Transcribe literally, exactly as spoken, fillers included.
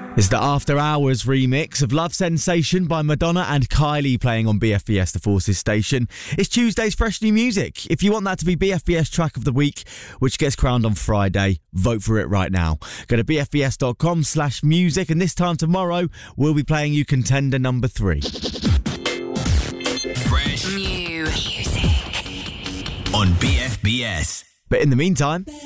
It's the After Hours remix of Love Sensation by Madonna and Kylie playing on B F B S The Forces station. It's Tuesday's fresh new music. If you want that to be B F B S Track of the Week, which gets crowned on Friday, vote for it right now. Go to bfbs.com slash music, and this time tomorrow, we'll be playing you contender number three. Fresh New music on B F B S. But in the meantime...